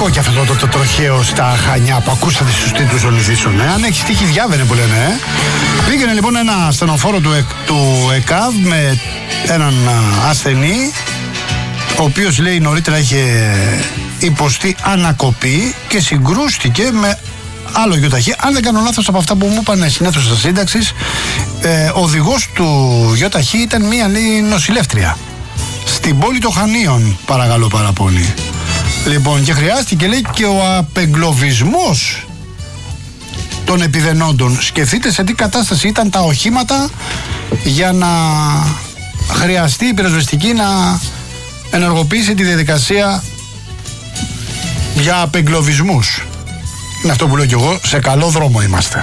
Φανταστικό και αυτό το τροχαίο στα Χανιά που ακούσατε στους τίτλους των ειδήσεων. Αν έχει τύχει διάβαινε που λένε. Πήγαινε λοιπόν ένα ασθενοφόρο του ΕΚΑΒ με έναν ασθενή, ο οποίος λέει νωρίτερα είχε υποστεί ανακοπή και συγκρούστηκε με άλλο γιοταχή. Αν δεν κάνω λάθος από αυτά που μου είπαν στην αίθουσα σύνταξης, οδηγός του γιοταχή ήταν μία νοσηλεύτρια στην πόλη των Χανίων, παρακαλώ πάρα πολύ. Λοιπόν, και χρειάστηκε, λέει, και ο απεγκλωβισμός των επιδενόντων. Σκεφτείτε σε τι κατάσταση ήταν τα οχήματα για να χρειαστεί η πυροσβεστική να ενεργοποιήσει τη διαδικασία για απεγκλωβισμούς. Είναι αυτό που λέω κι εγώ, σε καλό δρόμο είμαστε.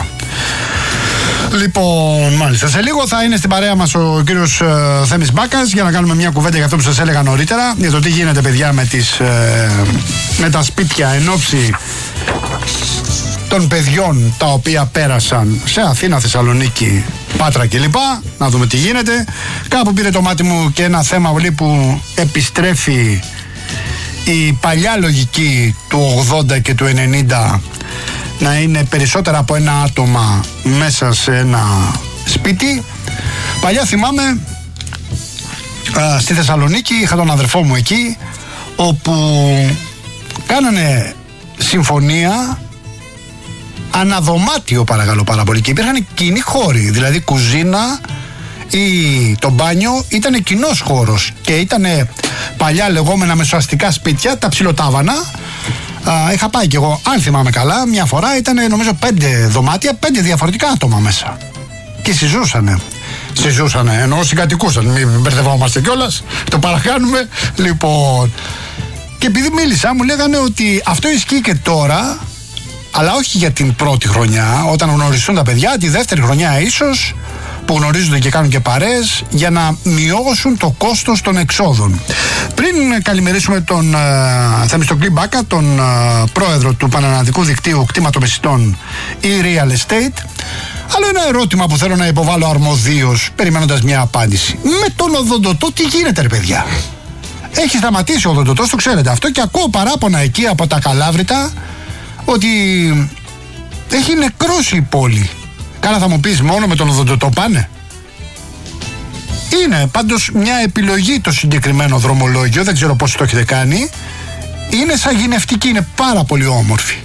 Λοιπόν, μάλιστα, σε λίγο θα είναι στην παρέα μας ο κύριος Θέμης Μπάκας για να κάνουμε μια κουβέντα για αυτό που σας έλεγα νωρίτερα, για το τι γίνεται, παιδιά, με τα σπίτια εν ώψη των παιδιών τα οποία πέρασαν σε Αθήνα, Θεσσαλονίκη, Πάτρα κλπ. Να δούμε τι γίνεται. Κάπου πήρε το μάτι μου και ένα θέμα που επιστρέφει η παλιά λογική του 80 και του 90, να είναι περισσότερα από ένα άτομα μέσα σε ένα σπίτι. Παλιά θυμάμαι στη Θεσσαλονίκη, είχα τον αδερφό μου εκεί, όπου κάνανε συμφωνία αναδωμάτιο, παρακαλώ πάρα πολύ, και υπήρχαν κοινοί χώροι, δηλαδή κουζίνα ή το μπάνιο ήταν κοινός χώρος και ήταν παλιά λεγόμενα μεσοαστικά σπίτια, τα ψιλοτάβανα. Είχα πάει κι εγώ, αν θυμάμαι καλά, μια φορά ήταν νομίζω 5 δωμάτια, 5 διαφορετικά άτομα μέσα. Και συζούσανε, εννοώ συγκατοικούσαν, μην μπερδευόμαστε κιόλας, το παρακάνουμε. Λοιπόν, και επειδή μίλησα, μου λέγανε ότι αυτό ισχύει και τώρα, αλλά όχι για την πρώτη χρονιά, όταν γνωριστούν τα παιδιά, τη δεύτερη χρονιά ίσως, που γνωρίζονται και κάνουν και παρέες, για να μειώσουν το κόστος των εξόδων. Πριν καλημερίσουμε τον Θεμιστοκλή Μπάκα, τον πρόεδρο του Πανελλαδικού Δικτύου Κτήματομεσητών e-Real Estate, άλλο ένα ερώτημα που θέλω να υποβάλω αρμοδίως, περιμένοντας μια απάντηση. Με τον οδοντοτό τι γίνεται, ρε παιδιά? Έχει σταματήσει ο οδοντοτός, το ξέρετε αυτό, και ακούω παράπονα εκεί από τα Καλάβρητα ότι έχει νεκρώσει η πόλη. Καλά, θα μου πεις, μόνο με τον οδοντοτό πάνε? Είναι πάντως μια επιλογή το συγκεκριμένο δρομολόγιο, δεν ξέρω πώς το έχετε κάνει. Είναι σαγηνευτική, είναι πάρα πολύ όμορφη.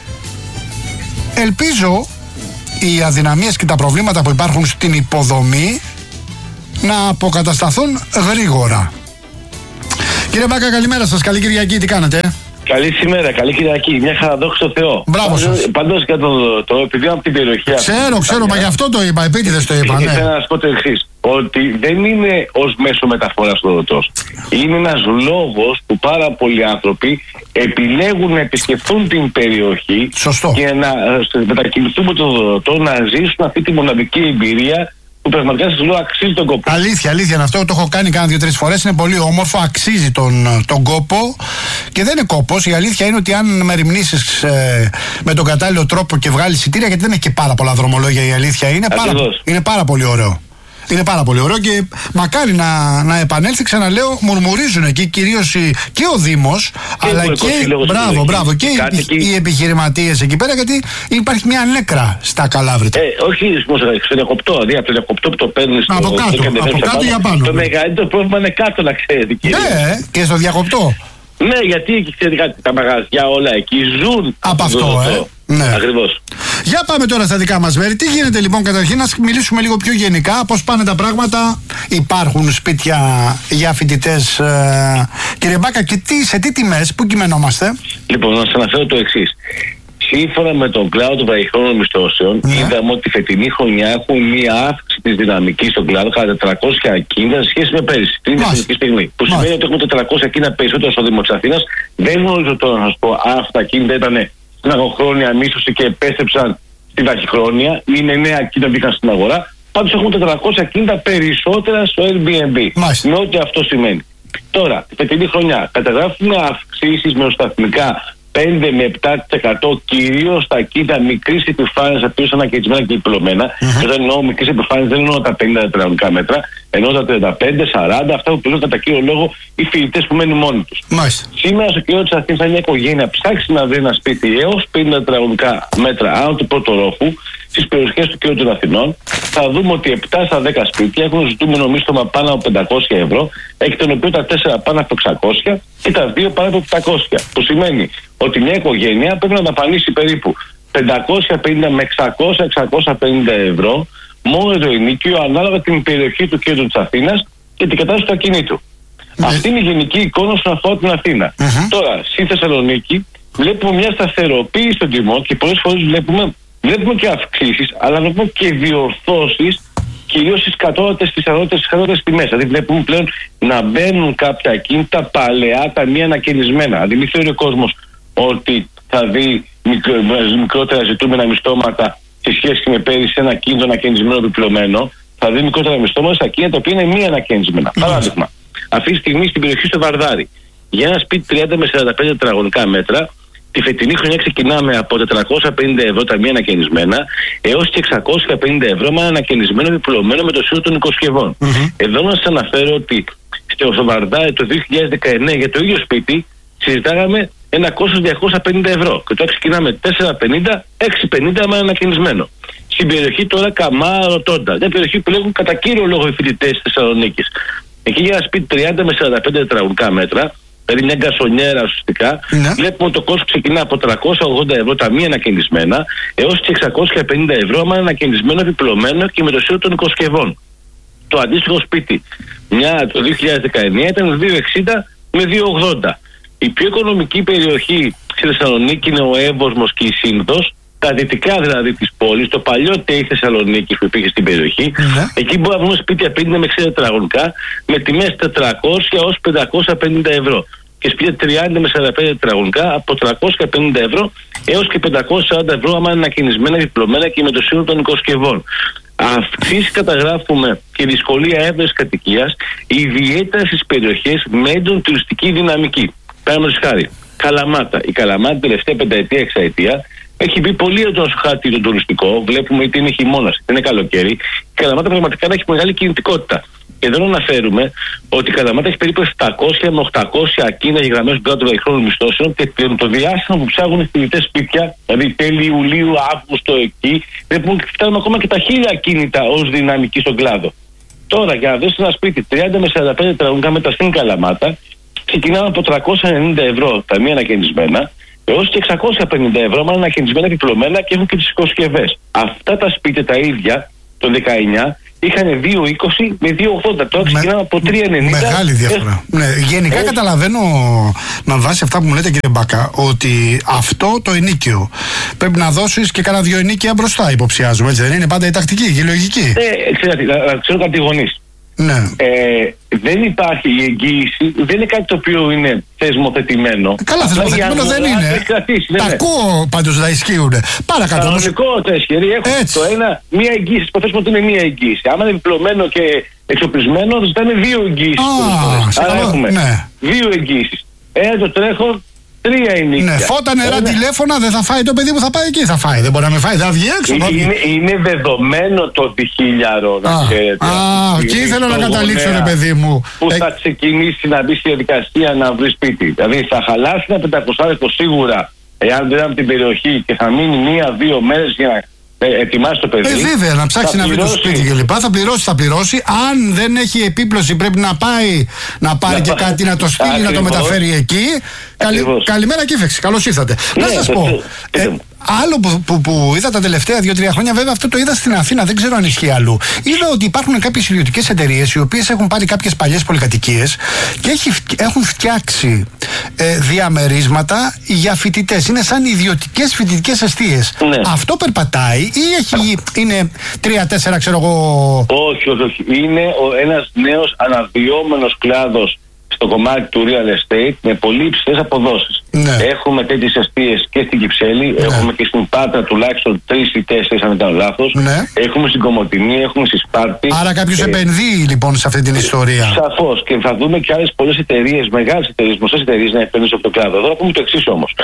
Ελπίζω οι αδυναμίες και τα προβλήματα που υπάρχουν στην υποδομή να αποκατασταθούν γρήγορα. Κύριε Μπάκα, καλημέρα σας, καλή Κυριακή, τι κάνετε? Καλή σήμερα, καλή Κυριακή. Μια χαρά, δόξα τω Θεώ. Μπράβο σας. Παντός και το επειδή από την περιοχή. Ξέρω, μα γι' αυτό το είπα, επίτηδες το είπα. Θέλω να σας πω το εξής, ότι δεν είναι ως μέσο μεταφοράς του οδοντός. Είναι ένας λόγος που πάρα πολλοί άνθρωποι επιλέγουν να επισκεφθούν την περιοχή. Σωστό. Και να μετακινηθούν με τον οδοντό, να ζήσουν αυτή τη μοναδική εμπειρία που πραγματικά σας λέω αξίζει τον κόπο. Αλήθεια είναι αυτό, το έχω κάνει κάνα 2-3 φορές, είναι πολύ όμορφο, αξίζει τον κόπο και δεν είναι κόπος. Η αλήθεια είναι ότι αν μεριμνήσεις με τον κατάλληλο τρόπο και βγάλεις εισιτήρια, γιατί δεν έχει και πάρα πολλά δρομολόγια, η αλήθεια είναι πάρα πολύ ωραίο. Είναι πάρα πολύ ωραίο και μακάρι να επανέλθει, ξαναλέω, μουρμουρίζουν εκεί κυρίως και ο Δήμος, αλλά και οι επιχειρηματίες εκεί πέρα, γιατί υπάρχει μια νέκρα στα Καλάβρητα. Όχι, στο διακοπτό, δηλαδή από το διακοπτό που το παίρνεις από κάτω για πάνω. Το μεγαλύτερο πρόβλημα είναι κάτω, να ξέρετε. Ναι, και στο διακοπτό. Ναι, γιατί εκεί ξέρετε κάτι, τα μαγαζιά όλα εκεί ζουν από αυτό, ναι. Ακριβώς. Για πάμε τώρα στα δικά μας μέρη. Τι γίνεται λοιπόν, καταρχήν να μιλήσουμε λίγο πιο γενικά, πώς πάνε τα πράγματα? Υπάρχουν σπίτια για φοιτητές, κύριε Μπάκα, και σε τι τιμές, πού κειμενόμαστε? Λοιπόν, να σας αναφέρω το εξής. Σύμφωνα με τον κλάδο των βραχυχρόνων μισθώσεων, είδαμε ότι φετινή χρονιά έχουν μία αύξηση της δυναμικής στον κλάδο κατά 400 ακίνητα σε σχέση με πέρυσι, την ειδική στιγμή. Που σημαίνει ότι έχουμε 400 ακίνητα περισσότερο στο Δήμο της Αθήνας. Δεν γνωρίζω τώρα να σας πω αν αυτά τα ακίνητα ήταν στην αγροχρόνια μίσθωση και επέστρεψαν στη βραχυχρόνια, είναι νέα ακίνητα που μπήκαν στην αγορά. Πάντως έχουμε 400 ακίνητα περισσότερα στο Airbnb. Με ό,τι αυτό σημαίνει. Τώρα, τη φετινή χρονιά καταγράφουμε αυξήσεις μεσοσταθμικά 5 με 7% κυρίως στα κίνητα μικρής επιφάνειας, τα είναι ανακαινισμένα και διπλωμένα. Και όταν εννοώ μικρής επιφάνειας, δεν εννοώ τα 50 τετραγωνικά μέτρα, εννοώ τα 35-40, αυτά που παίζουν κατά κύριο λόγο οι φοιτητές που μένουν μόνοι τους. Σήμερα στο κέντρο της Αθήνας, αν μια οικογένεια ψάξει να βρει ένα σπίτι έως 50 τετραγωνικά μέτρα άνω του πρώτου ορόφου, στις περιοχές του κέντρου των Αθηνών, θα δούμε ότι 7 στα 10 σπίτια έχουν ζητούμενο μίσθωμα πάνω από 500 ευρώ, εκ των οποίων τα 4 πάνω από 600 και τα 2 πάνω από 700. Που σημαίνει ότι μια οικογένεια πρέπει να δαπανίσει περίπου 550 με 600-650 ευρώ μόνο το ενοίκιο, ανάλογα την περιοχή του κέντρου της Αθήνας και την κατάσταση του ακινήτου. Αυτή είναι η γενική εικόνα όσον αφορά την Αθήνα. Τώρα, στη Θεσσαλονίκη βλέπουμε μια σταθεροποίηση των τιμών και πολλές φορές βλέπουμε και αυξήσεις, αλλά βλέπουμε και διορθώσεις, κυρίως στις κατώτατες τιμές. Δηλαδή βλέπουμε πλέον να μπαίνουν κάποια ακίνητα παλαιά, τα μη ανακαινισμένα. Δηλαδή μην θεωρεί ο κόσμος ότι θα δει μικρότερα ζητούμενα μισθώματα σε σχέση με πέρυσι ένα ακίνητο ανακαινισμένο επιπλωμένο. Θα δει μικρότερα μισθώματα στα ακίνητα τα οποία είναι μη ανακαινισμένα. Παράδειγμα, αυτή τη στιγμή στην περιοχή στο Βαρδάρι, για ένα σπίτι 30 με 45 τετραγωνικά μέτρα, τη φετινή χρονιά ξεκινάμε από 450 ευρώ τα μη ανακαινισμένα έως και 650 ευρώ με ένα ανακαινισμένο επιπλωμένο με το σύνολο των οικοσκευών. Εδώ να σας αναφέρω ότι στο Βαρδάρι το 2019 για το ίδιο σπίτι συζητάγαμε ένα κόστος 250 ευρώ και τώρα ξεκινάμε 450-650 με ένα ανακαινισμένο. Στην περιοχή τώρα Καμάρα Ρωτώντα, μια περιοχή που λέγουν κατά κύριο λόγο οι φοιτητές της Θεσσαλονίκης. Εκεί για ένα σπίτι 30 με 45 τετραγωνικά μέτρα, δηλαδή μια γκασονιέρα ουσιαστικά, βλέπουμε ότι το κόστος ξεκινά από 380 ευρώ τα μη ανακαινισμένα έως και 650 ευρώ με ένα ανακαινισμένο επιπλωμένο και με το σύνολο των οικοσκευών. Το αντίστοιχο σπίτι το 2019 ήταν 260 με 280. Η πιο οικονομική περιοχή στη Θεσσαλονίκη είναι ο Εύωσμος και η Σύνδος, τα δυτικά δηλαδή της πόλης, το παλιό ΤΕΙ Θεσσαλονίκη που υπήρχε στην περιοχή. Εκεί μπορούμε να βρούμε σπίτια 50 με 60 τετραγωνικά με τιμές 400 έως 550 ευρώ. Και σπίτια 30 με 45 τετραγωνικά από 350 ευρώ έως και 540 ευρώ άμα είναι ανακαινισμένα, διπλωμένα και με το σύνολο των οικοσκευών. Αυξήσεις καταγράφουμε και δυσκολία έβρεσης κατοικίας, ιδιαίτερα στις περιοχές με έντονη τουριστική δυναμική. Παραδείγματος χάρη, Καλαμάτα. Η Καλαμάτα την τελευταία πενταετία-εξαετία έχει μπει πολύ έντονα στο χάρτη το τουριστικό. Βλέπουμε είτε είναι χειμώνας είτε είναι καλοκαίρι. Η Καλαμάτα πραγματικά έχει μεγάλη κινητικότητα. Και εδώ να αναφέρουμε ότι η Καλαμάτα έχει περίπου 700 με 800 ακίνητα γεγραμμένων στον κλάδο βραχυχρόνων μισθώσεων και το διάστημα που ψάχνουν οι φοιτητές σπίτια, δηλαδή τέλη Ιουλίου, Αύγουστο εκεί, βλέπουμε ότι φτάνουμε ακόμα και τα 1000 ακίνητα ως δυναμική στον κλάδο. Τώρα, για να δώσει ένα σπίτι 30 με 45 τετραγωνικά μέτρα στην Καλαμάτα, ξεκινάμε από 390 ευρώ τα μη ανακαινισμένα έως και 650 ευρώ με ανακαινισμένα επιπλωμένα και έχουν και τις οικοσκευές. Αυτά τα σπίτια τα ίδια το 19 είχαν 2,20 με 2,80. Τώρα ξεκινάμε από 3,90. Μεγάλη διαφορά. Γενικά καταλαβαίνω με βάση αυτά που μου λέτε, κύριε Μπάκα, ότι αυτό το ενίκιο πρέπει να δώσεις και κάνα 2 ενίκια μπροστά, υποψιάζομαι. Έτσι δεν είναι πάντα η τακτική και η λογική? Ξέρετε, να ξέρω κάτι γονείς. Δεν υπάρχει η εγγύηση, δεν είναι κάτι το οποίο είναι θεσμοθετημένο. Καλά, θεσμοθετημένο δεν είναι. Τα ακούω πάντως να ισχύουν. Παρακάτω. Κανονικό τα ισχυρή έχουν. Το ένα, μία εγγύηση. Υποθέσουμε ότι είναι μία εγγύηση. Άμα είναι διπλωμένο και εξοπλισμένο, θα ζητάνε 2 εγγύησεις. Άρα έχουμε 2 εγγύησεις. Ένα το τρέχον, 3 ενίκια. Φώτα, νερά, τηλέφωνα, δεν θα φάει το παιδί που θα πάει εκεί. Θα φάει. Δεν μπορεί να με φάει, θα βγει έξω. Είναι δεδομένο το διχίλιαρο, να ξέρετε. Εκεί ήθελα να καταλήξω, ρε παιδί μου. Που θα ξεκινήσει να μπει στη διαδικασία να βρει σπίτι. Δηλαδή θα χαλάσει ένα 500 σίγουρα, εάν δεν είναι από την περιοχή και θα μείνει 1-2 μέρες για να ετοιμάσει το παιδί. Βέβαια, να ψάξει να βρει το σπίτι κλπ. Θα πληρώσει. Αν δεν έχει επίπλωση, πρέπει να πάει να πάρει και κάτι να το στείλει, να το μεταφέρει εκεί. Καλημέρα και ύφεξη. Καλώς ήρθατε. Να σας πω. Άλλο που είδα τα τελευταία 2-3 χρόνια, βέβαια αυτό το είδα στην Αθήνα, δεν ξέρω αν ισχύει αλλού. Είδα ότι υπάρχουν κάποιες ιδιωτικές εταιρείες οι οποίες έχουν πάρει κάποιες παλιές πολυκατοικίες και έχουν φτιάξει διαμερίσματα για φοιτητές. Είναι σαν ιδιωτικές φοιτητικές εστίες. Αυτό περπατάει ή είναι 3-4, ξέρω εγώ? Όχι. Είναι ένας νέος αναδυόμενος κλάδος στο κομμάτι του real estate με πολύ υψηλές αποδόσεις. Έχουμε τέτοιες εστίες και στην Κυψέλη, έχουμε και στην Πάτρα τουλάχιστον 3 ή 4, αν δεν κάνω λάθος. Έχουμε στην Κομοτηνή, έχουμε στη Σπάρτη. Άρα κάποιος επενδύει λοιπόν σε αυτή την ιστορία. Σαφώς. Και θα δούμε και άλλες πολλές εταιρείες, μεγάλες εταιρείες, γνωστές εταιρείες να επενδύσουν σε αυτό το κλάδο. Εδώ να πούμε το εξής όμως.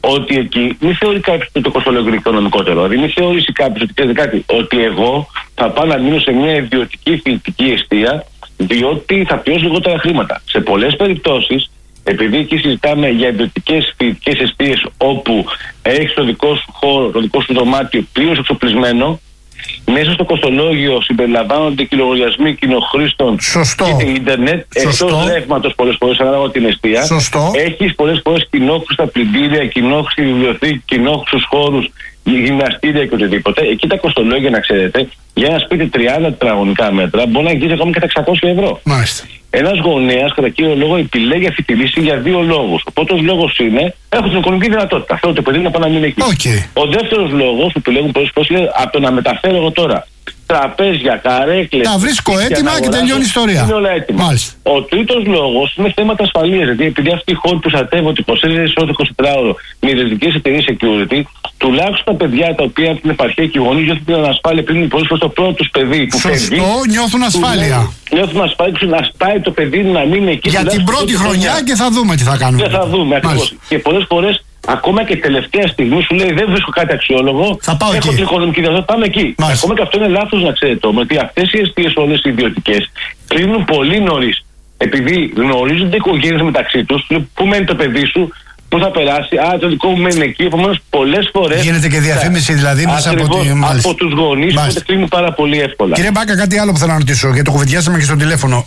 ότι εκεί μην θεωρεί κάποιο ότι το κοστολόγιο είναι οικονομικότερο. Δηλαδή, μην θεωρήσει κάποιο ότι ξέρετε κάτι, ότι εγώ θα πάω να μείνω σε μια ιδιωτική φοιτητική εστία, διότι θα πληρώσω λιγότερα χρήματα. Σε πολλές περιπτώσεις, επειδή εκεί συζητάμε για ιδιωτικές φοιτητικές εστίες όπου έχεις το δικό σου χώρο, το δικό σου δωμάτιο πλήρως εξοπλισμένο, μέσα στο κοστολόγιο συμπεριλαμβάνονται και λογαριασμοί κοινοχρήστων και ίντερνετ, εκτός ρεύματος πολλές φορές ανάλογα την εστία. Έχεις πολλές φορές κοινόχρηστα πλυντήρια, κοινόχρηστη βιβλιοθήκη, κοινόχρηστους χώρους, γυμναστήρια και οτιδήποτε. Εκεί τα κοστολόγια, να ξέρετε, για ένα σπίτι 30 τετραγωνικά μέτρα μπορεί να αγγίζει ακόμη και τα 600 ευρώ. Μάλιστα. Ένας γονέας, κατά κύριο λόγο, επιλέγει αυτή τη λύση για δύο λόγους. Ο πρώτος λόγος είναι: έχω την οικονομική δυνατότητα. Θέλω το παιδί να πάω να μείνει εκεί. Ο δεύτερος λόγος που επιλέγουν πολλές φορές είναι από το να μεταφέρω εγώ τώρα τραπέζια, καρέκλες. Τα βρίσκω έτοιμα και τελειώνει η ιστορία. Είναι όλα έτοιμα. Μάλιστα. Ο τρίτος λόγος είναι θέματα ασφαλείας. Δηλαδή, επειδή αυτοί οι χώροι που στρατεύονται 24 ώρες 24ωρο με ιδιωτικές εταιρείες security, τουλάχιστον τα παιδιά τα οποία από την επαρχία και οι γονείς νιώθουν την ανασφάλεια πριν πολλές φορές το πρώτο τους παιδί που φεύγει. Νιώθουν ασφάλεια. Νιώθουν ασφάλεια που να σπάει το παιδί να μείνει εκεί. Για την πρώτη χρονιά και θα δούμε τι θα κάνουμε. Και θα δούμε ακριβώς. Και πολλές φορές, ακόμα και τελευταία στιγμή σου λέει: δεν βρίσκω κάτι αξιόλογο. Θα πάω έχω την οικονομική δυνατότητα, πάμε εκεί. Ακόμα και αυτό είναι λάθος, να ξέρετε όμως, ότι αυτές οι εστίες όλες οι ιδιωτικές κλείνουν πολύ νωρίς. Επειδή γνωρίζονται οι οικογένειες μεταξύ τους, πού μένει το παιδί σου, πού θα περάσει, το δικό μου μένει εκεί. Επομένως, πολλές φορές. Γίνεται και διαφήμιση δηλαδή μέσα από τους γονείς, που κλείνουν πάρα πολύ εύκολα. Κύριε Μπάκα, κάτι άλλο που θέλω να ρωτήσω, γιατί το κουβεντιάσαμε και στο τηλέφωνο.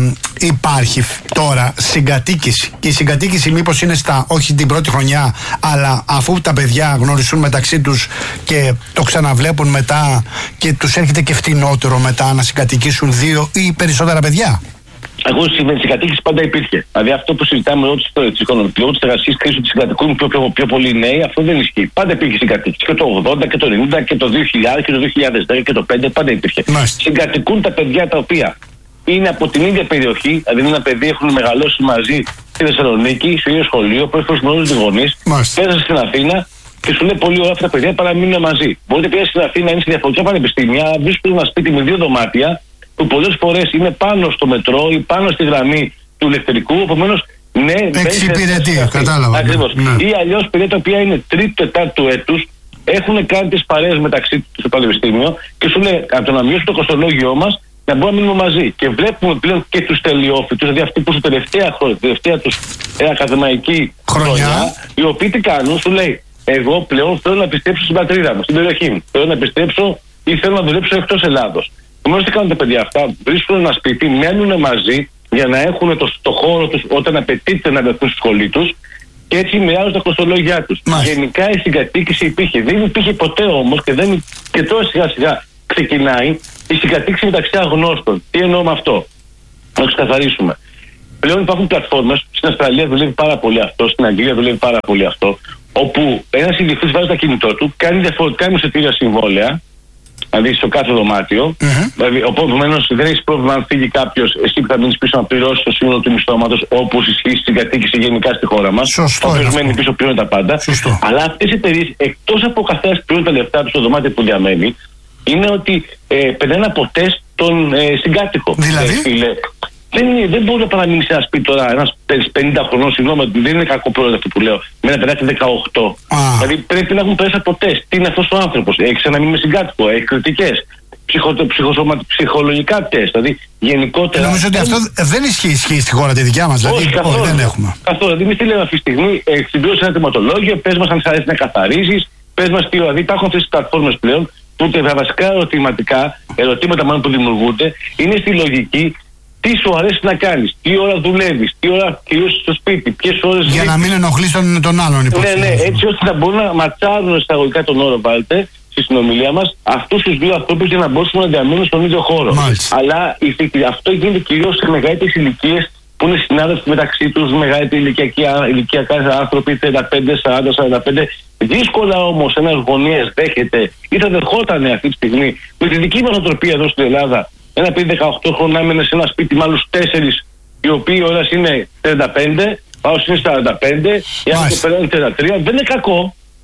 Υπάρχει τώρα συγκατοίκηση. Και η συγκατοίκηση μήπως είναι όχι την πρώτη χρονιά, αλλά αφού τα παιδιά γνωριστούν μεταξύ τους και το ξαναβλέπουν μετά και τους έρχεται και φτηνότερο μετά να συγκατοικήσουν δύο ή περισσότερα παιδιά. Εγώ στη συγκατοίκηση πάντα υπήρχε. Δηλαδή αυτό που συζητάμε εδώ τη οικονομική εργασία κρίση ότι συγκατοικούν πιο πολλοί νέοι, αυτό δεν ισχύει. Πάντα υπήρχε συγκατοίκηση. Και το 80 και το 90 και το 2000 και το 2010 και το 5 πάντα υπήρχε. Συγκατοικούν τα παιδιά τα οποία είναι από την ίδια περιοχή, δηλαδή είναι ένα παιδί, έχουν μεγαλώσει μαζί στη Θεσσαλονίκη, στο ίδιο σχολείο, πολλές φορές γνωρίζουν τους γονείς, πέρασαν στην Αθήνα και σου λέει πολύ ωραία αυτά τα παιδιά παραμείνουν μαζί. Μπορείτε πια στην Αθήνα, είναι σε διαφορετικά πανεπιστήμια, βρίσκουν ένα σπίτι με δύο δωμάτια, που πολλές φορές είναι πάνω στο μετρό ή πάνω στη γραμμή του ηλεκτρικού, επομένως ναι, εξυπηρετεί, κατάλαβα. Ακριβώς. Ναι. Ή αλλιώς παιδιά τα οποία είναι τρίτο-τετάρτου έτους, έχουν κάνει τις παρέες μεταξύ τους στο πανεπιστήμιο και σου λέει από το να μειώσουν το κοστολόγιό μας να μπορούμε να μείνουμε μαζί. Και βλέπουμε πλέον και τους τελειόφοιτους, δηλαδή αυτοί που στην τελευταία τους ακαδημαϊκή χρονιά, οι οποίοι τι κάνουν, σου λέει: εγώ πλέον θέλω να επιστρέψω στην πατρίδα μου, στην περιοχή μου. Θέλω να επιστρέψω ή θέλω να δουλέψω εκτός Ελλάδος. Επομένως, τι κάνουν τα παιδιά αυτά, βρίσκουν ένα σπίτι, μένουν μαζί για να έχουν το χώρο τους όταν απαιτείται να βρεθούν στη σχολή τους και έτσι μοιράζουν τα κοστολόγια τους. Γενικά η συγκατοίκηση υπήρχε. Δεν υπήρχε ποτέ όμως και τώρα σιγά σιγά ξεκινάει η συγκατοίκηση μεταξύ αγνώστων. Τι εννοώ με αυτό, να το ξεκαθαρίσουμε. Πλέον υπάρχουν πλατφόρμες, στην Αυστραλία δουλεύει πάρα πολύ αυτό, στην Αγγλία δουλεύει πάρα πολύ αυτό, όπου ένας ιδιοκτήτης βάζει το κινητό του, κάνει διαφορετικά μισθωτήρια συμβόλαια. Δηλαδή στο κάθε δωμάτιο. Δηλαδή, επομένως δεν έχει πρόβλημα αν φύγει κάποιος, εσύ που θα μείνεις πίσω να πληρώσεις το σύνολο του μισθώματος, όπως ισχύει στην κατοίκηση γενικά στη χώρα μας. Όποιος μένει πίσω πληρώνει τα πάντα. Αλλά αυτές οι εταιρείες, εκτός από ο καθένας πληρώνει τα λεφτά του στο δωμάτιο που διαμένει, είναι ότι περνάνε από τεστ τον συγκάτοικο. Δηλαδή. Δεν μπορεί να παραμείνει σε ένα σπίτι τώρα ένας 50 χρονών, συγγνώμη, δεν είναι κακό πρόεδρο αυτό που λέω, με ένα παιδάκι 18. Δηλαδή πρέπει να έχουν περάσει από τεστ. Τι είναι αυτός ο άνθρωπος, έχει ξαναμείνει με συγκάτοικο, έχει κριτικές, ψυχολογικά τεστ. Δηλαδή γενικότερα. Νομίζω ότι αυτό δεν ισχύει στη χώρα τη δικιά μας. Δηλαδή δεν έχουμε. Καθόλου. Δηλαδή, τι λέμε αυτή τη στιγμή, συμπλήρωσε ένα θεματολόγιο, πες μας αν σ' αρέσει να καθαρίζεις, πες μας τι. Δηλαδή υπάρχουν αυτές τις πλατφόρμες πλέον που τα βασικά ερωτήματα μάλλον που δημιουργούνται είναι στη λογική. Τι σου αρέσει να κάνεις, τι ώρα δουλεύεις, τι ώρα κλείσεις στο σπίτι, ποιες ώρες. Για να μην ενοχλείς τον άλλον, υποθέτω. Ναι, έτσι ώστε να μπορούν να ματσάρουν εισαγωγικά τον όρο, βάλτε, στη συνομιλία μας, αυτούς τους δύο ανθρώπους για να μπορούν να διαμείνουν στον ίδιο χώρο. Μάλιστα. Αλλά αυτό γίνεται κυρίως σε μεγαλύτερες ηλικίες που είναι συνάδελφοι μεταξύ τους, μεγαλύτερη ηλικιακά άνθρωποι, 35, 40, 45. Δύσκολα όμως ένας γονέας δέχεται ή θα δεχόταν αυτή τη στιγμή με τη δική μας οτροπία εδώ στην Ελλάδα. Ένα παιδί 18 χρόνια έμενε σε ένα σπίτι με άλλους 4, οι οποίοι ο ένας είναι 35, ο άλλος είναι 45, οι άλλοι το περνάνε 33. Δεν είναι κακό,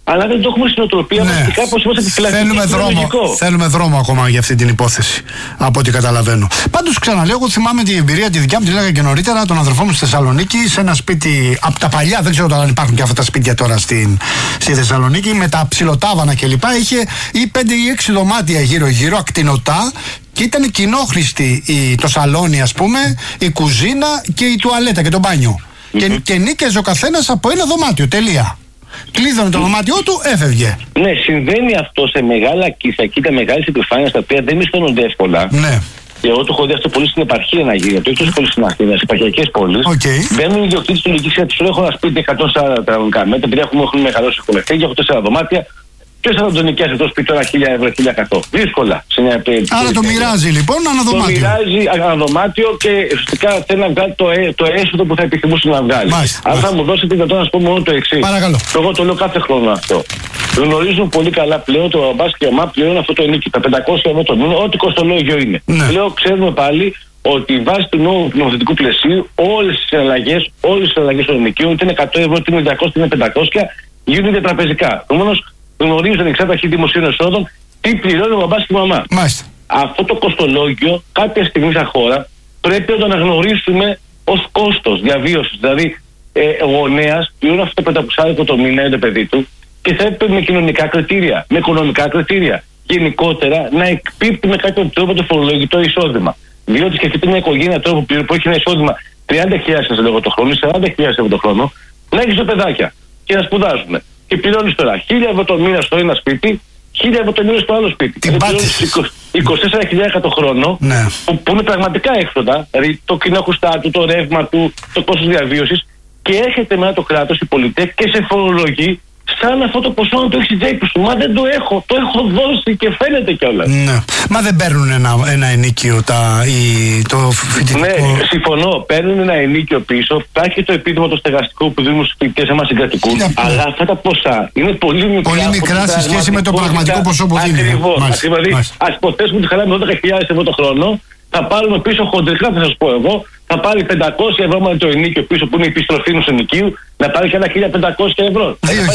αλλά δεν το έχουμε στην οτροπία μας και κάπως είμαστε επιφυλακτικοί. Θέλουμε δρόμο ακόμα για αυτή την υπόθεση, από ό,τι καταλαβαίνω. Πάντως ξαναλέω, εγώ θυμάμαι την εμπειρία τη δικιά μου, τη λέγα και νωρίτερα, τον αδερφό μου στη Θεσσαλονίκη, σε ένα σπίτι από τα παλιά, δεν ξέρω τώρα αν υπάρχουν και αυτά τα σπίτια τώρα στη Θεσσαλονίκη, με τα ψιλοτάβανα κλπ. Είχε ή 5 ή 6 δωμάτια γύρω-γύρω, ακτινωτά. Και ήταν κοινόχρηστη το σαλόνι, ας πούμε, η κουζίνα και η τουαλέτα και το μπάνιο. Και νίκαιζε ο καθένας από ένα δωμάτιο. Τελεία. Κλείδωνε το δωμάτιό του, έφευγε. Ναι, συμβαίνει αυτό σε μεγάλα κήτα, μεγάλες επιφάνειες, τα οποία δεν μισθώνονται εύκολα. Ναι. Και εγώ το έχω δει αυτό πολύ στην επαρχία να γίνει. Το έχει πολύ στην Αθήνα, στις επαρχιακές πόλεις. Μπαίνουν οι ιδιοκτήτες του λογικής του λέω: έχω ένα σπίτι 140 τετραγωνικά μέτρα, επειδή έχουμε μεγαλώσει, έχουμε φύγει, έχω 4 δωμάτια. Ποιος θα τον νοικιάσει αυτό σπίτι τώρα 1.000 ευρώ, 1.100? Δύσκολα. Άρα το μοιράζει λοιπόν ένα δωμάτιο. Το μοιράζει ένα δωμάτιο και ουσιαστικά θέλει να βγάλει το έσοδο που θα επιθυμούσε να βγάλει. Αν θα μου δώσετε δυνατόν να σας πω μόνο το εξής. Παρακαλώ. Εγώ το λέω κάθε χρόνο αυτό. Γνωρίζουν πολύ καλά πλέον το μπάσκετ και ο ΜΑΠ πλέον αυτό το ενίκη. Τα 500 ευρώ το μήνα, ό,τι κοστολόγιο είναι. Ναι. Πλέον ξέρουμε πάλι ότι βάσει του νέου νομοθετικού πλαισίου όλες τις αλλαγές των ενοικίων, είτε είναι 100 ευρώ, είτε είναι 200, είτε είναι 500, γίνονται διατραπεζικά. Επομένως, γνωρίζουν εξάρτητα αρχή δημοσίων εσόδων τι πληρώνει ο μπαμπάς και η μαμά. Μάλιστα. Αυτό το κοστολόγιο κάποια στιγμή στα χώρα πρέπει να το αναγνωρίσουμε ως κόστος διαβίωσης. Δηλαδή, ο γονέας πληρώνει αυτό το 500 το μήνα για το παιδί του και θα έπρεπε με κοινωνικά κριτήρια, με οικονομικά κριτήρια, γενικότερα να εκπίπτει με κάποιο τρόπο το φορολογικό εισόδημα. Διότι σκεφτείτε μια οικογένεια τρόπο που έχει ένα εισόδημα 30.000 ευρώ το χρόνο, 40.000 ευρώ το χρόνο, να έχει δύο παιδάκια και να σπουδάζουν. Και πληρώνει τώρα 1.000 ευρώ το μήνα στο ένα σπίτι, 1.000 ευρώ το μήνα στο άλλο σπίτι. Και πληρώνει 24.000 το χρόνο, ναι. που είναι πραγματικά έξοδα, δηλαδή το κοινόχρηστά του, το ρεύμα του, το κόστος διαβίωσης, και έρχεται μετά το κράτος, η πολιτεία, και σε φορολογεί σαν αυτό το ποσό να το έχει στην τσέπη σου. Μα δεν το έχω, το έχω δώσει και φαίνεται κιόλας. Ναι. Μα δεν παίρνουν ένα ενίκιο το φοιτητικό. Ναι, συμφωνώ. Παίρνουν ένα ενίκιο πίσω. Υπάρχει το επίδομα το στεγαστικό που δίνουν στους φοιτητές εμάς συγκρατικούς. Ναι. Αλλά αυτά τα ποσά είναι πολύ μικρά. Πολύ μικρά σε σχέση με το πραγματικό ποσό που δίνουν. Ακριβώς. Δηλαδή, ας υποθέσουμε ότι χαλάμε 12.000 ευρώ το χρόνο. Θα πάρουμε πίσω χοντρικά, θα σας πω εγώ, θα πάρει 500 ευρώ με το ενίκιο πίσω που είναι η επιστροφή ενός ενοικίου, να πάρει και ένα 1.500 ευρώ.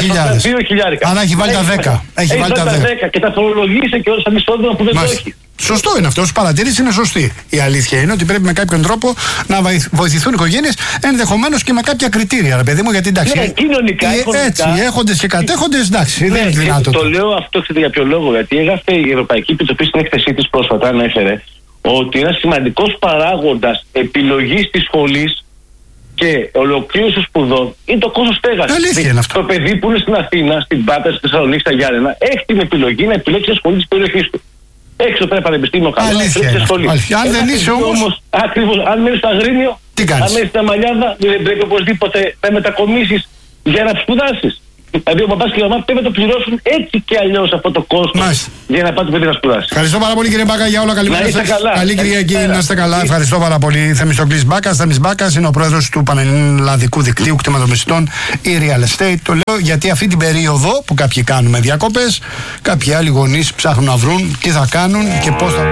2.000. Άρα έχει βάλει τα 10. Έχει βάλει τα 10 και τα φορολογήσει και όλα σαν εισόδημα που δεν το έχει. Σωστό είναι αυτό. Ως παρατήρηση είναι σωστή. Η αλήθεια είναι ότι πρέπει με κάποιον τρόπο να βοηθηθούν οι οικογένειες, ενδεχομένως και με κάποια κριτήρια, ρε παιδί μου, γιατί εντάξει. Ναι, κοινωνικά, έτσι, έχοντες και κατέχοντες, εντάξει, δεν είναι δυνατό. Το λέω αυτό για ποιο λόγο, γιατί έγραφε η Ευρωπαϊκή Επιτροπή στην έκθεσή της πρόσφατα, ανέφερε ότι ένας σημαντικός παράγοντας επιλογής της σχολής και ολοκλήρωσης σπουδών είναι το κόστος στέγασης. Αλήθεια είναι αυτό. Το παιδί που είναι στην Αθήνα, στην Πάτρα, στη Θεσσαλονίκη, στα Γιάννενα, έχει την επιλογή να επιλέξει τη σχολή της περιοχής του. Έχει το πέρα πανεπιστήμιο καλό, να επιλέξει τη σχολή. Αν δεν είσαι όμως. Ακριβώς, αν μένεις στο Αγρίνιο, αν μένεις στην Αμαλιάδα, δεν πρέπει οπωσδήποτε να μετακομίσεις για να σπουδάσεις. Δηλαδή ο παπάς και η μαμά πρέπει να το πληρώσουν έτσι και αλλιώς αυτό το κόστος για να πάει το παιδί να σπουδάσει. Ευχαριστώ πάρα πολύ, κύριε Μπάκα, για όλα. Καλημέρα σας. Καλή Κυριακή, να είστε καλά. Ευχαριστώ πάρα πολύ. Θεμιστοκλής Μπάκας. Θέμης Μπάκας είναι ο πρόεδρος του Πανελλαδικού Δικτύου Κτηματομεσητών e-Real Estate. Το λέω γιατί αυτή την περίοδο που κάποιοι κάνουμε διακοπές, κάποιοι άλλοι γονείς ψάχνουν να βρουν τι θα κάνουν και πώς θα.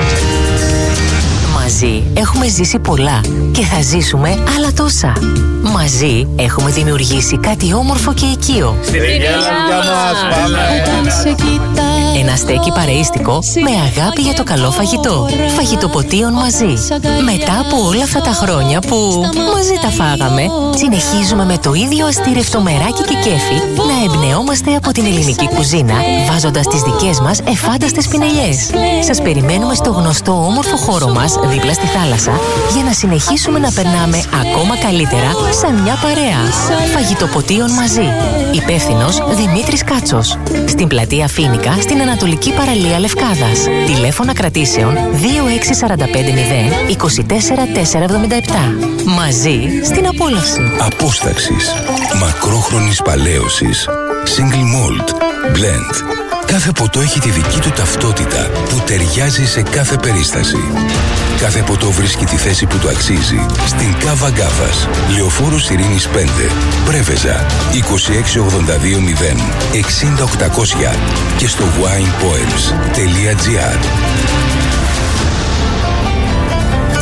Μαζί έχουμε ζήσει πολλά και θα ζήσουμε άλλα τόσα. Μαζί έχουμε δημιουργήσει κάτι όμορφο και οικείο. Στην Ιγελάνδια μας πάμε. Ένα στέκι παρεΐστικο με αγάπη για το καλό φαγητό. Φαγητοποτίων μαζί. Μετά από όλα αυτά τα χρόνια που μαζί τα φάγαμε, συνεχίζουμε με το ίδιο αστήρευτο μεράκι και κέφι να εμπνεόμαστε από την ελληνική κουζίνα, βάζοντας τις δικές μας εφάνταστες πινελιές. Σας περιμένουμε στο γνωστό όμορφο χώρο μας δίπλα στη θάλασσα για να συνεχίσουμε να περνάμε ακόμα καλύτερα σαν μια παρέα. Φαγητοποτίων μαζί. Υπεύθυνος Δημήτρης Κάτσος. Στην πλατεία Φοίνικα, στην Ανατολική Παραλία Λευκάδας. Τηλέφωνα κρατήσεων 26450 24477. Μαζί στην απόλαυση. Απόσταξης. Μακρόχρονης παλαίωσης. Single malt. Blend. Κάθε ποτό έχει τη δική του ταυτότητα που ταιριάζει σε κάθε περίσταση. Κάθε ποτό βρίσκει τη θέση που του αξίζει στην Κάβα Γκάβας. Λεωφόρος Ειρήνης 5. Πρέβεζα 26820 60800 και στο winepoems.gr.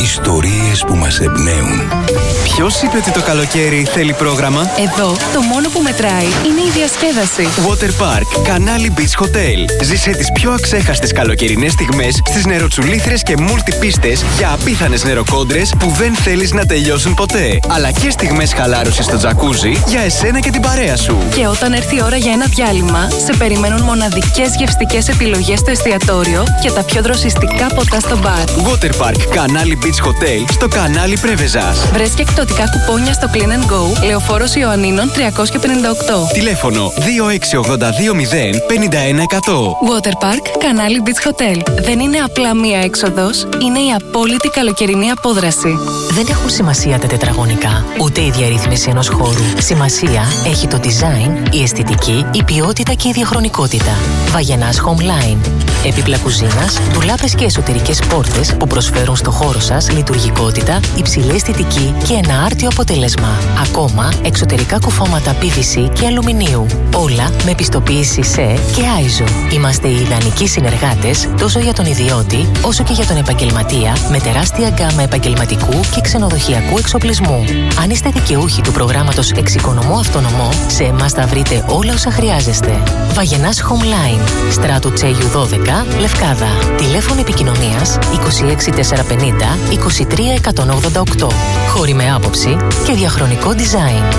Ιστορίες που μας εμπνέουν. Ποιος είπε ότι το καλοκαίρι θέλει πρόγραμμα? Εδώ το μόνο που μετράει είναι η διασκέδαση. Water Park, Κανάλι Beach Hotel. Ζήσε τις πιο αξέχαστες καλοκαιρινές στιγμές στις νεροτσουλήθρες και μουλτιπίστες για απίθανες νεροκόντρες που δεν θέλεις να τελειώσουν ποτέ. Αλλά και στιγμές χαλάρωσης στο τζακούζι για εσένα και την παρέα σου. Και όταν έρθει η ώρα για ένα διάλειμμα, σε περιμένουν μοναδικές γευστικές επιλογές στο εστιατόριο και τα πιο δροσιστικά ποτά στο μπαρ. Water Park, Κανάλι Beach Hotel, στο κανάλι Πρέβεζας. Βρες και εκπτωτικά κουπόνια στο Clean & Go, Λεωφόρος Ιωαννίνων 358. Τηλέφωνο 26820 51100. Water Park, Κανάλι Beach Hotel. Δεν είναι απλά μία έξοδος, είναι η απόλυτη καλοκαιρινή απόδραση. Δεν έχουν σημασία τα τετραγωνικά, ούτε η διαρρύθμιση ενός χώρου. Σημασία έχει το design, η αισθητική, η ποιότητα και η διαχρονικότητα. Βαγενάς Homeline. Έπιπλα κουζίνας, ντουλάπες και εσωτερικές πόρτες που προσφέρουν στο χώρο σας λειτουργικότητα, υψηλή αισθητική και ένα άρτιο αποτέλεσμα. Ακόμα, εξωτερικά κουφώματα PVC και αλουμινίου. Όλα με πιστοποίηση ΣΕ και ISO. Είμαστε οι ιδανικοί συνεργάτες τόσο για τον ιδιώτη όσο και για τον επαγγελματία, με τεράστια γκάμα επαγγελματικού και ξενοδοχειακού εξοπλισμού. Αν είστε δικαιούχοι του προγράμματος Εξοικονομώ Αυτονομώ, σε εμάς θα βρείτε όλα όσα χρειάζεστε. Βαγενάς Homeline, Στράτου Τσέγιου 12, Λευκάδα. Τηλέφωνο επικοινωνίας 26450 23188. Χώροι με άποψη και διαχρονικό design.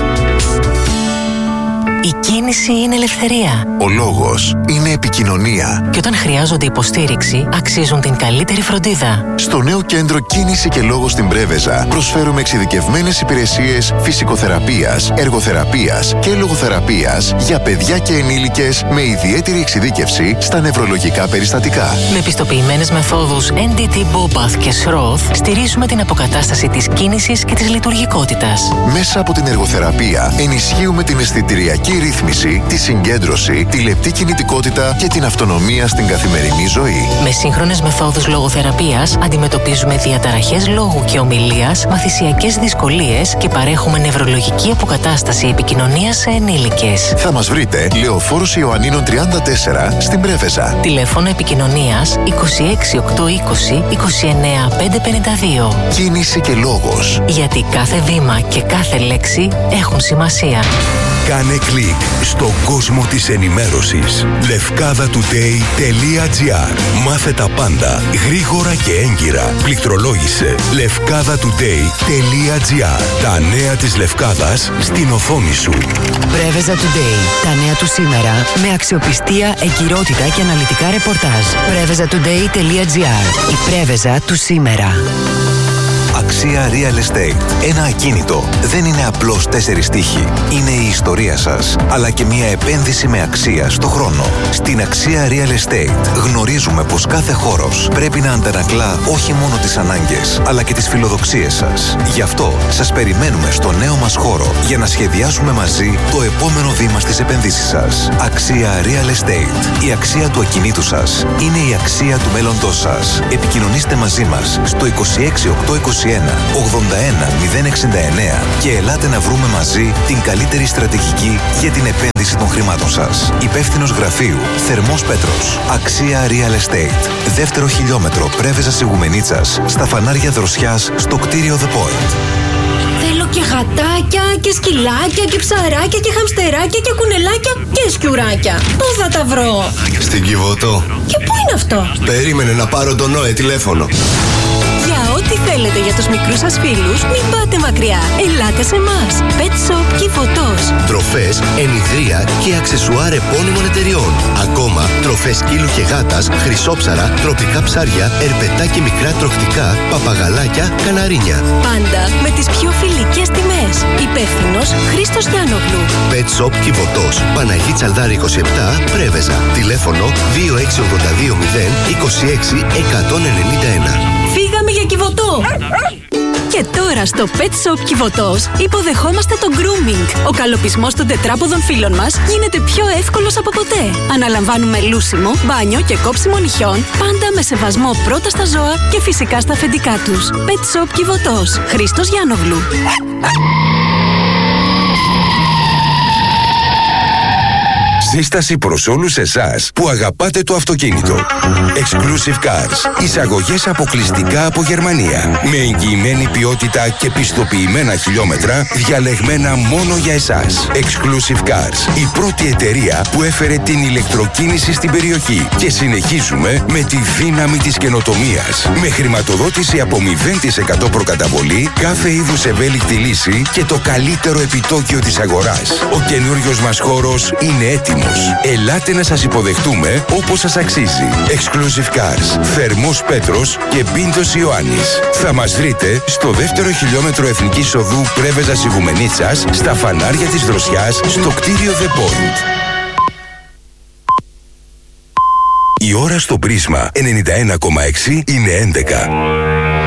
Η κίνηση είναι ελευθερία. Ο λόγος είναι επικοινωνία. Και όταν χρειάζονται υποστήριξη, αξίζουν την καλύτερη φροντίδα. Στο νέο κέντρο Κίνηση και Λόγος στην Πρέβεζα προσφέρουμε εξειδικευμένες υπηρεσίες φυσικοθεραπείας, εργοθεραπείας και λογοθεραπείας για παιδιά και ενήλικες με ιδιαίτερη εξειδίκευση στα νευρολογικά περιστατικά. Με πιστοποιημένες μεθόδους NDT, Bobath και Schroth, στηρίζουμε την αποκατάσταση της κίνησης και της λειτουργικότητας. Μέσα από την εργοθεραπεία ενισχύουμε την αισθητηριακή ρύθμιση, τη συγκέντρωση, τη λεπτή κινητικότητα και την αυτονομία στην καθημερινή ζωή. Με σύγχρονες μεθόδους λογοθεραπείας αντιμετωπίζουμε διαταραχές λόγου και ομιλίας, μαθησιακές δυσκολίες και παρέχουμε νευρολογική αποκατάσταση επικοινωνίας σε ενήλικες. Θα μας βρείτε Λεωφόρος Ιωαννίνων 34 στην Πρέβεζα. Τηλέφωνο επικοινωνίας 26820 29552. Κίνηση και Λόγος. Γιατί κάθε βήμα και κάθε λέξη έχουν σημασία. Κάνε κλικ στον κόσμο της ενημέρωσης. Lefkadatoday.gr. Μάθε τα πάντα γρήγορα και έγκυρα. Πληκτρολόγησε lefkadatoday.gr. Τα νέα της Λευκάδας στην οθόνη σου. Πρέβεζα Today. Τα νέα του σήμερα με αξιοπιστία, εγκυρότητα και αναλυτικά ρεπορτάζ. Preveza-today.gr. Η Πρέβεζα του σήμερα. Αξία Real Estate. Ένα ακίνητο δεν είναι απλώς 4 τοίχοι. Είναι η ιστορία σας, αλλά και μια επένδυση με αξία στο χρόνο. Στην Αξία Real Estate γνωρίζουμε πως κάθε χώρος πρέπει να αντανακλά όχι μόνο τις ανάγκες, αλλά και τις φιλοδοξίες σας. Γι' αυτό σας περιμένουμε στο νέο μας χώρο για να σχεδιάσουμε μαζί το επόμενο βήμα στις επενδύσεις σας. Αξία Real Estate. Η αξία του ακινήτου σας είναι η αξία του μέλλοντός σας. Επικοινωνήστε μαζί μας στο 26821 81 069 και ελάτε να βρούμε μαζί την καλύτερη στρατηγική για την επένδυση των χρημάτων σας. Υπεύθυνος γραφείου Θερμός Πέτρος. Αξία Real Estate. Δεύτερο χιλιόμετρο Πρέβεζας Ιγουμενίτσας, στα φανάρια Δροσιάς, στο κτίριο The Point. Θέλω και γατάκια και σκυλάκια και ψαράκια και χαμστεράκια και κουνελάκια και σκιουράκια. Πού θα τα βρω? Στην Κιβωτό. Και πού είναι αυτό? Περίμενε να πάρω τον Νόε τηλέφωνο. Για ό,τι θέλετε για τους μικρούς σας φίλους, μην πάτε μακριά. Ελάτε σε εμάς. Pet Shop Κιβωτός. Τροφές, ενιδρία και αξεσουάρ επώνυμων εταιριών. Ακόμα, τροφές σκύλου και γάτας, χρυσόψαρα, τροπικά ψάρια, ερπετά και μικρά τροχτικά, παπαγαλάκια, καναρίνια. Πάντα με τις πιο φιλικές τιμές. Υπεύθυνος Χρήστος Γιάννογλου. Pet Shop Κιβωτός. Παναγή Τσαλδάρη 27, Πρέβεζα. Τηλέφωνο 26820 26 191. Φύγαμε για Κιβωτό! Και τώρα στο Pet Shop Κιβωτός υποδεχόμαστε το grooming. Ο καλοπισμός των τετράποδων φύλων μας γίνεται πιο εύκολος από ποτέ. Αναλαμβάνουμε λούσιμο, μπάνιο και κόψιμο νυχιών, πάντα με σεβασμό πρώτα στα ζώα και φυσικά στα αφεντικά τους. Pet Shop Κιβωτός. Χρήστος Γιάννογλου. Σύσταση προς όλους εσάς που αγαπάτε το αυτοκίνητο. Exclusive Cars. Εισαγωγές αποκλειστικά από Γερμανία. Με εγγυημένη ποιότητα και πιστοποιημένα χιλιόμετρα διαλεγμένα μόνο για εσάς. Exclusive Cars. Η πρώτη εταιρεία που έφερε την ηλεκτροκίνηση στην περιοχή. Και συνεχίζουμε με τη δύναμη της καινοτομίας. Με χρηματοδότηση από 0% προκαταβολή, κάθε είδους ευέλικτη λύση και το καλύτερο επιτόκιο της αγοράς. Ο καινούριος μας χώρος είναι έτοιμος. Ελάτε να σας υποδεχτούμε όπως σας αξίζει. Exclusive Cars. Θερμός Πέτρος και Πίντος Ιωάννης. Θα μας βρείτε στο δεύτερο χιλιόμετρο Εθνικής Οδού Πρέβεζας Ιγουμενίτσας, στα φανάρια της Δροσιάς, στο κτίριο The Point. Η ώρα στο Πρίσμα 91,6 είναι 11.